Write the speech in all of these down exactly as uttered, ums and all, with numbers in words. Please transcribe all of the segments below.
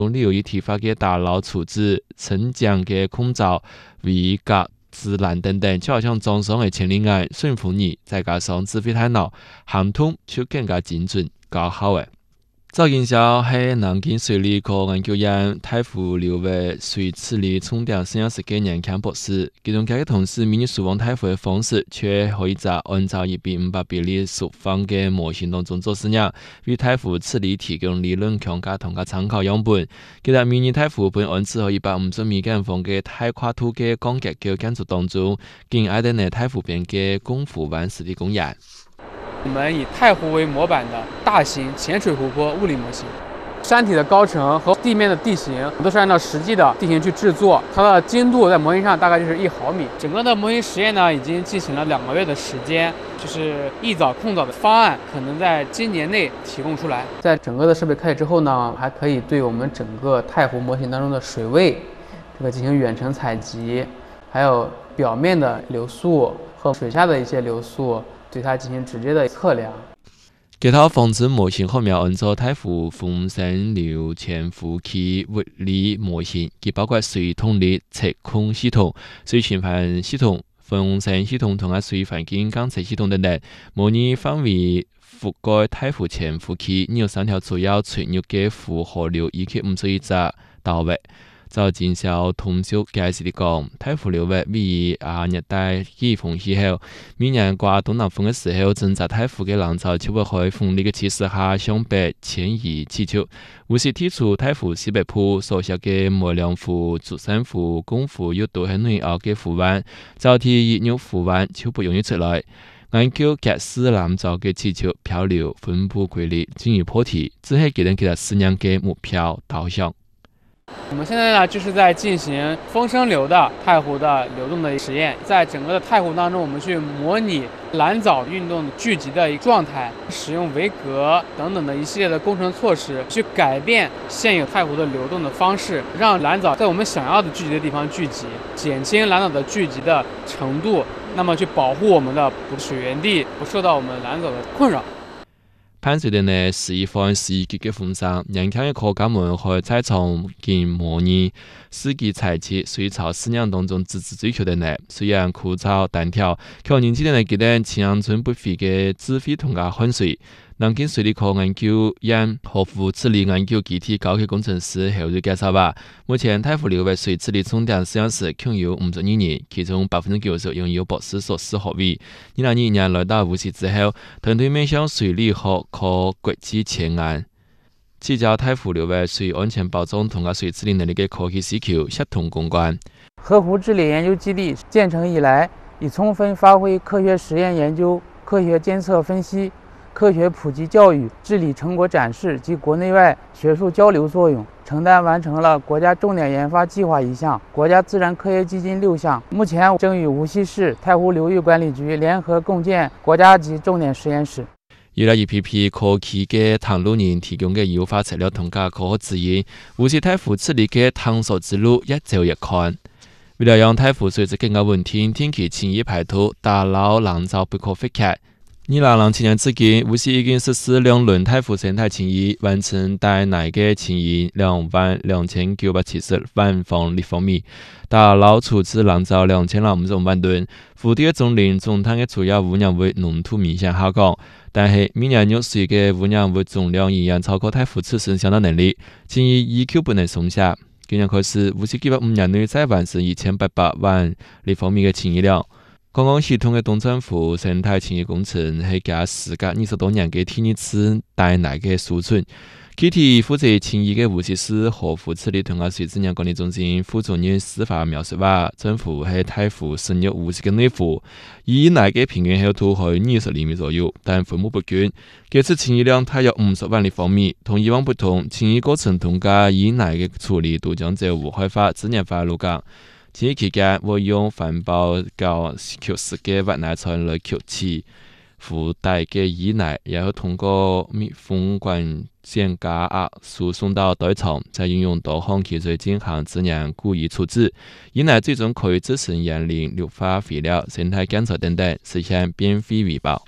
利用于提发嘅大脑处置、沉降嘅控罩、微隔、自然等等，就好像装上嘅千里眼、顺风耳，再加上智慧大脑，系统就更加精准、高效嘅。赵金霄係南京水利科研究院太湖流域水治理重點實驗室嘅年輕博士，其中嘅同事迷你輸往太湖嘅方式，卻可以在按照一比五百比例縮放嘅模型當中做實驗，為太湖治理提供理論強化同嘅參考樣本。其實迷你太湖本案之後一百五十米間房嘅太跨度嘅鋼結構建築當中，經愛德內太湖邊嘅公湖灣濕地公園。 我們以太湖為模板的大型淺水湖泊物理模型，山體的高程和地面的地形都是按照實際的地形去製作，它的精度在模型上大概就是一毫米。整個的模型實驗呢，已經進行了兩個月的時間，就是溢藻控藻的方案可能在今年內提供出來。在整個的設備開啟之後呢，還可以對我們整個太湖模型當中的水位這個進行遠程採集，還有表面的流速和水下的一些流速，對它進行直接的測量。 這套仿真模型後面按照太湖風聲流潛伏期物理模型，既包括水動力測控系統、水循環系統、風聲系統同埋水環境監測系統等等，模擬範圍覆蓋太湖潛伏期，有三條主要存入嘅湖河流以及五十一隻島域。趙金霄通宵解釋地講，太湖流域位於亞熱帶季風氣候，每年刮東南風嘅時候，正在太湖嘅浪潮就會喺風力嘅驅使下向北遷移氣球。無視剔除太湖西北部所涉嘅莫良湖、竹山湖、公湖有多係內澳嘅湖灣，早期熱入湖灣就不容易出來。研究格式南造嘅氣球漂流分布規律，進而破題，只係給人其他思量嘅目標導向。 我們現在呢，就是在進行風聲流的太湖的流動的實驗，在整個的太湖當中，我們去模擬藍藻運動聚集的一個狀態，使用圍隔等等的一系列的工程措施，去改變現有太湖的流動的方式，讓藍藻在我們想要的聚集的地方聚集，減輕藍藻的聚集的程度，那麼去保護我們的水源地不受到我們藍藻的困擾。 伴隨着呢示範視覺嘅風聲，年輕嘅科學家們可以在場見模擬司機採集水草飼養當中自主追求的呢，雖然枯燥單調，卻年輕人呢記得青春不廢嘅智慧同埋汗水。南京水利科研究院河湖治理研究基地高級工程師後日介紹話，目前太湖流域水治理重點實驗室共有五十二人，其中百分之九十擁有博士碩士學位。二零二二年來到無錫之後，團隊面向水利學科國際前沿，聚焦太湖流域水安全保障同埋水治理能力嘅科技需求，協同攻關。 河湖治理研究基地建成以來，已充分發揮科學實驗研究、科學監測分析、科學普及教育、治理成果展示及國內外學術交流作用，承擔完成了國家重點研發計劃一項、國家自然科學基金六項。目前正與無錫市太湖流域管理局聯合共建國家級重點實驗室。 依賴一批批科技嘅探路人提供嘅優化材料同埋科學指引，無錫太湖治理嘅探索之路一走一看。為了讓太湖水質更加穩定，天氣輕易排脫，打撈藍藻不可或缺。二零零七年至今，無錫已經實施兩輪太湖生態清理，完成帶內嘅清理兩萬兩千九百七十萬方立方米，打撈處置藍藻兩千零五十五萬噸。湖底嘅總磷總碳嘅主要污染物濃度明顯下降，但係每年入水嘅污染物總量依然超過太湖自身相當能力，建議依舊不能鬆懈。今年開始，無錫計劃五年內再完成一千八百萬立方米嘅清理量。剛剛系統嘅東鎮湖生態清理工程係加時隔二十多年嘅第二次帶內嘅輸出。具體負責清理嘅無錫市河湖治理同埋水資源管理中心副主任司法描述話，政府喺太湖深入無錫嘅內湖，以內嘅平均厚度係二十厘米左右，但分布不均。這次清理量大約五十萬立方米，同以往不同，清理過程同加以內嘅處理都將走無害化、自然化路徑。清理期間會用環保膠吸濕嘅挖泥槽來吸氣湖底嘅以內，然後通過密封管線加壓輸送到堆場，再運用多項器具進行自然固液處置。以內最終可以製成園林、綠化肥料、生態檢測等等，實現變廢為寶。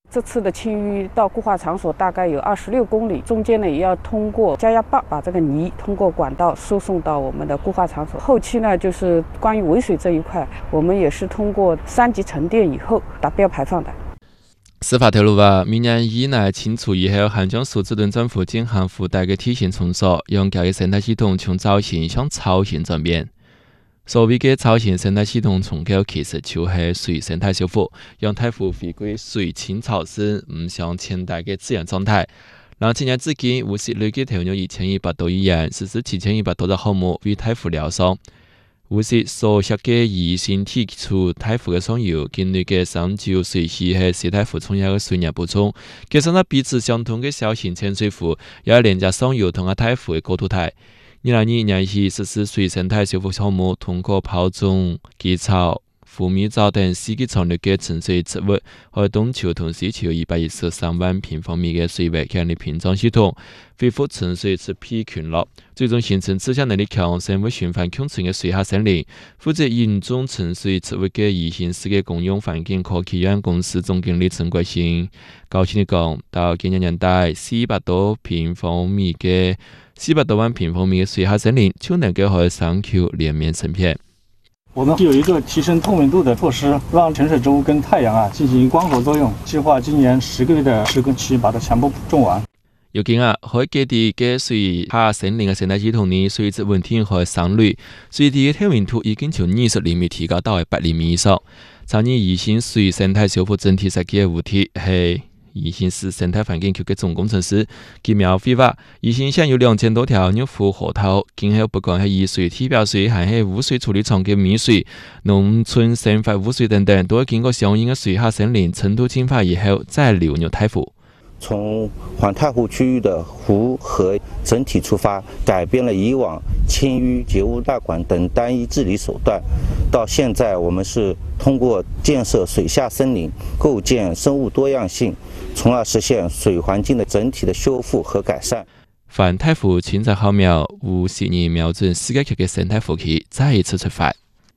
这次的清淤到固化场所大概有二十六公里，中间呢也要通过加压坝把这个泥通过管道输送到我们的固化场所。后期呢，就是关于尾水这一块，我们也是通过三级沉淀以后达标排放的。 司法透露话，明年以内清除以后，汉江数字顿政府进行附带的体型重塑，让这个生态系统从早型向超型转变。所谓的超型生态系统重构，其实就是水生态修复，让太湖回归水清潮湿、唔像前代的自然状态。让今年至今，无锡累计投入一千一百多亿元，实施七千一百多个项目为太湖疗伤。无锡所涉嘅宜兴提出太湖嘅上游境内嘅上九水系系西太湖重要嘅水源补充，加上咗彼此相通嘅小型浅水湖，也係連接上游同埋太湖嘅過渡體。二零二一年起實施水生態修復項目，通過泡種、基草、浮米藻等四季常綠嘅沉水植物，喺東潮同西潮二百一十三萬平方米嘅水域建立屏障系統，恢復沉水植被群落，最終形成持續能力強、生物循環共存嘅水下森林。負責引種沉水植物嘅宜興市嘅公用環境科技有限公司總經理陳國興高興地講，到今年年代四百多平方米嘅四百多萬平方米嘅水下森林就能夠喺山丘連綿成片。 我們有一個提升透明度的措施，讓沉水植物跟太陽啊進行光合作用。計劃今年十個月的施工期把它全部種完。 要緊啊，喺基地嘅水下森林嘅生態系統呢，水質穩定和山壘，水地嘅透明度已經從二十厘米提高到係八厘米以上。參與宜興水生態修復整體設計嘅主體係宜興市生態環境局嘅總工程師김苗輝話，宜興現有兩千多條入湖河套，今後不管係以水體表水，還係污水處理廠嘅米水、農村生活污水等等，都會經過相應嘅水下森林程度淨化以後再流入太湖。 從環太湖區域的湖河整體出發，改變了以往清淤、截污納管等單一治理手段，到現在我們是通過建設水下森林，構建生物多樣性，從而實現水環境的整體的修復和改善。 環太湖清澤浩渺，無錫人瞄準世界級嘅生態福氣再一次出發。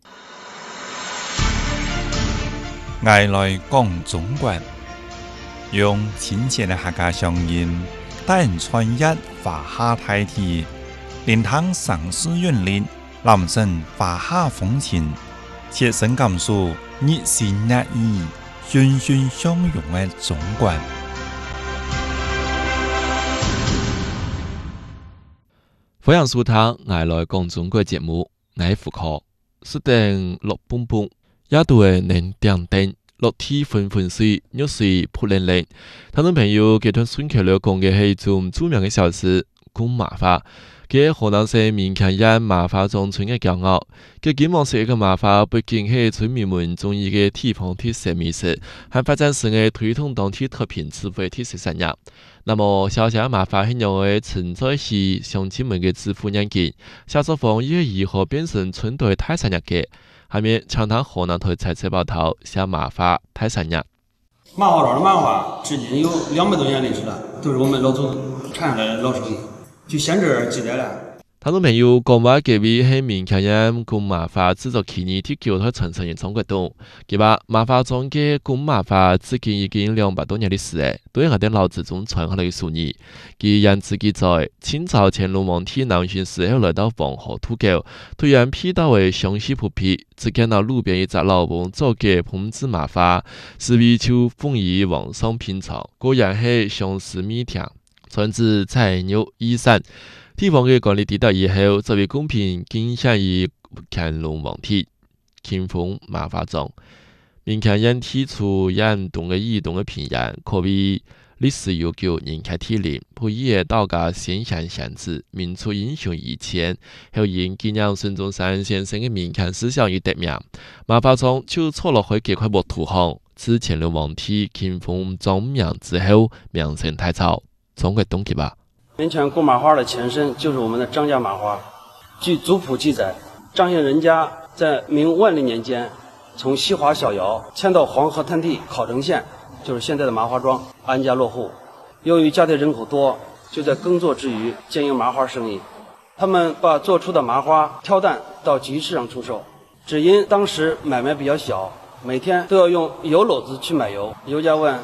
愛來講中國。用親切的客家鄉音，帶人穿越華夏大地，連湯城市韻律，臨陣華夏風情，切身感受熱情熱意、欣欣相融的中國。 歡迎收聽《愛來講中國》節目，我係胡可，是定六半半，一度嘅能點燈。落天紛紛水，雨水潑淋淋。聽眾朋友佢同順口溜講嘅係一種著名嘅小吃——公麻花。佢係河南省綿強縣麻花莊村嘅驕傲。佢今往食嘅麻花不僅係村民們中意嘅地方特色美食，還發展成嘅推動當地特品智慧特色產業。那麼小小麻花係用嚟承載起鄉親們嘅致富眼鏡，小作坊亦係如何變成村代大產業嘅。下面長談河南台採採報道，小麻花大產業。 麻花莊的麻花至今有兩百多年歷史了，都是我們老祖宗傳下來的老食品，就現這兒記載了。聽眾朋友講話這位係綿強縣公麻花製作企業第九代傳承人張國棟，佢話麻花莊嘅公麻花至今已經兩百多年歷史誒，都係我哋老祖宗傳下來嘅手藝。佢因自己在清朝乾隆皇帝南巡時候來到黃河土狗，突然瞥到為湘西撲鼻，只見到路邊一隻老翁做嘅烹製麻花，是為求奉以皇上品嘗，果然係相思蜜甜，傳至菜肉衣衫。地方嘅管理地道以後，作為公平敬獻於乾隆皇帝，慶封麻花莊。綿強縣提出嚴冬嘅移動嘅平原，可謂歷史悠久，人傑地靈，不以道家先賢先子，民族英雄遺前，後因紀念孫中山先生嘅綿強思想而得名。麻花莊就坐落去這塊木土上，自乾隆皇帝慶封莊名之後，名聲太草，總歸東極吧。 綿強公麻花的前身就是我們的張家麻花。據族譜記載，張姓人家在明萬曆年間，從西華小窯遷到黃河灘地考城縣，就是現在的麻花莊安家落戶。由於家庭人口多，就在耕作之餘經營麻花生意。他們把做出的麻花挑擔到集市上出售，只因當時買賣比較小，每天都要用油簍子去買油。油價問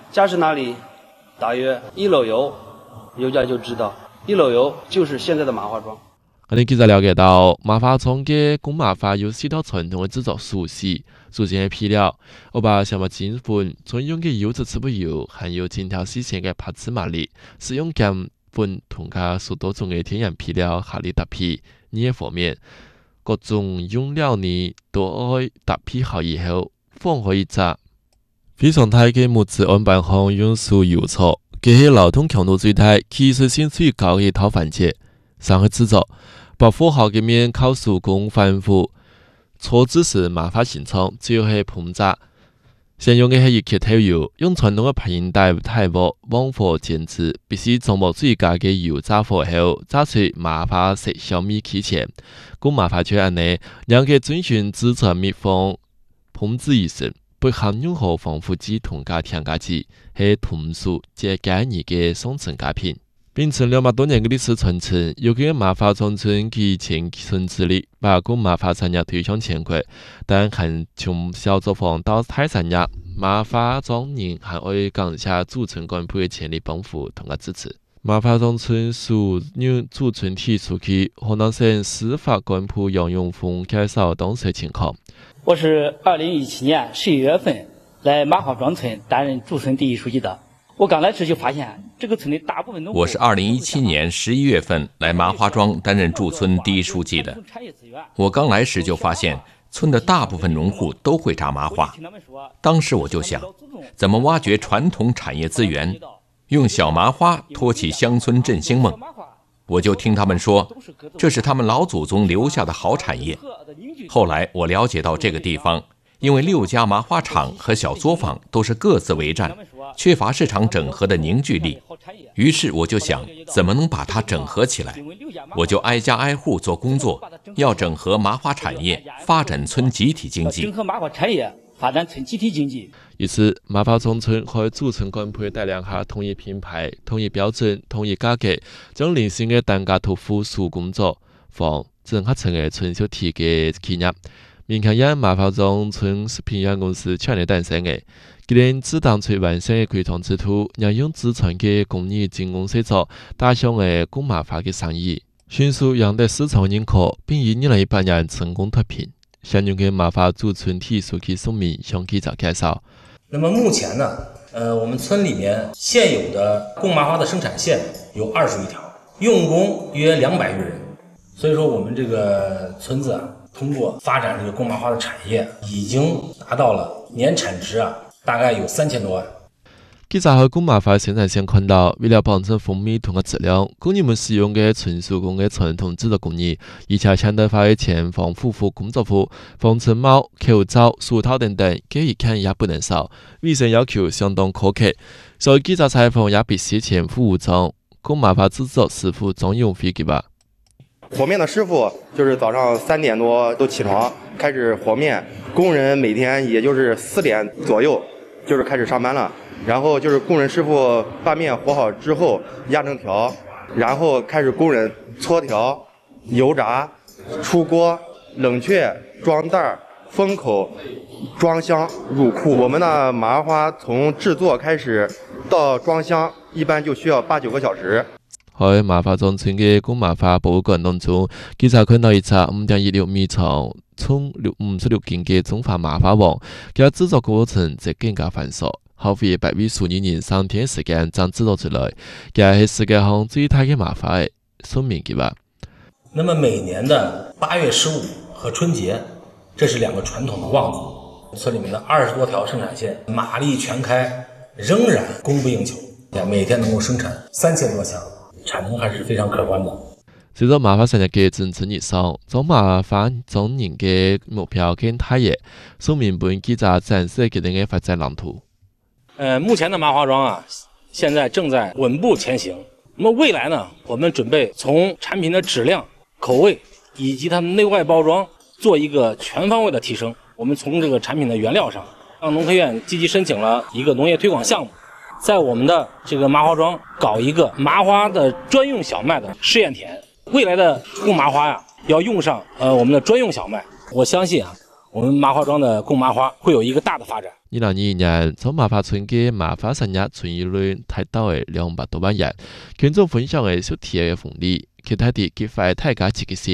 家是哪里？大约一篓油，油价就知道，一篓油就是现在的麻花庄。 我哋記者了解到，麻花莊嘅公麻花有四道傳統嘅製作熟悉，逐漸嘅皮料，我把小麥精粉專用嘅油脂植物油，含有精挑細選嘅帕茲瑪利，使用鹼粉同加數多種嘅天然皮料下嚟搭皮，捏和面，各種用料呢都愛搭皮好以後放可以炸。非常大嘅木質案板行用素油炒，佢係勞動強度最大、技術性最高嘅一套番茄。上去製作，把和好嘅面靠手工反覆搓至是麻花形狀，最後係烹炸。先用嘅係一克頭油，用傳統嘅拍印帶大鑊往火煎至，必須掌握最佳嘅油炸火後，炸出麻花色小米起前。公麻花就按呢，讓佢遵循製作密封烹製儀式，不含任何防腐劑同加添加劑，係同屬最簡易嘅送層佳品。秉承兩百多年嘅歷史傳承，有嘅麻花莊村其前村致力把公麻花產業推向全國，但還從小作坊到大產業，麻花莊人還會感謝駐村幹部嘅全力幫扶同埋支持。麻花莊村屬由駐村提出去，河南省司法幹部楊永峰介紹當時情況。 我是二零一七年十一月份來麻花莊村擔任駐村第一書記的。我剛來時就發現，這個村的大部分農戶。 我是二零一七年十一月份來麻花莊擔任駐村第一書記的。我剛來時就發現，村的大部分農戶都會炸麻花。當時我就想，怎麼挖掘傳統產業資源，用小麻花托起鄉村振興夢。我就聽他們說，這是他們老祖宗留下的好產業。後來我了解到這個地方，因為六家麻花廠和小作坊都是各自為戰，缺乏市場整合的凝聚力，於是我就想怎麼能把它整合起來，我就挨家挨戶做工作，要整合麻花產業，發展村集體經濟。 整合麻花產業，發展村集體經濟。 於是麻花莊村喺駐村幹部帶領下，統一品牌、統一標準、統一價格，將零星嘅單價托付手工作坊，整合成嘅村小體嘅企業。民間因麻花莊村食品有限公司全力誕生嘅，佢哋自當最完善嘅規劃之途，又用自創嘅工藝精工細作，打響嘅公麻花嘅生意，迅速贏得市場認可，並以二零一八年成功脫貧。現用嘅麻花駐村體書記宋明向記者介紹。 那麼目前呢，呃，我們村裡面現有的公麻花的生產線有二十餘條，用工約兩百餘人，所以說我們這個村子啊，通過發展這個公麻花的產業，已經達到了年產值啊，大概有三千多萬。 記者喺公麻花生產線看到，為了保證風味同嘅質量，工人們使用嘅純手工嘅傳統製作工藝，而且現代化嘅前防護服、工作服、防塵帽、口罩、手套等等，這一看也不能少，衛生要求相當苛刻。所以記者採訪也必須全副武裝。公麻花製作師傅張永飛給吧。 和面的師傅就是早上三點多都起床開始和面，工人每天也就是四點左右就是開始上班了。然後就是工人師傅把面和好之後壓成條，然後開始工人搓條、油炸、出鍋、冷卻、裝袋、封口、裝箱、入庫。我們的麻花從製作開始到裝箱，一般就需要八九個小時。 喺麻花莊村嘅公麻花博物館當中，記者看到一隻五點一六米長、重六五十六斤嘅中華麻花王，佢製作過程則更加繁瑣。耗費百位數二人三天時間將製作出來，佢係世界上最大嘅麻花嘅說明嘅吧。 那麼每年的八月十五和春節，這是兩個傳統的旺季，村裡面的二十多條生產線馬力全開，仍然供不應求，每天能夠生產三千多箱，產能還是非常可觀的。 隨着麻花產業嘅蒸蒸日上，將麻花莊人嘅目標更大嘅，說明本記者展示佢哋嘅發展藍圖。 呃，目前的麻花莊啊，現在正在穩步前行。那麼未來呢，我們準備從產品的質量、口味以及它的內外包裝做一個全方位的提升。我們從這個產品的原料上，讓農科院積極申請了一個農業推廣項目，在我們的這個麻花莊搞一個麻花的專用小麥的試驗田。未來的公麻花呀，要用上呃我們的專用小麥。我相信啊， 我们麻花庄的供麻花会有一个大的发展。 二零二二年，从麻花村嘅麻花产业存疑率睇到嘅兩百多萬人，群眾分享嘅小體嘅紅利，其他啲結塊大家自己先。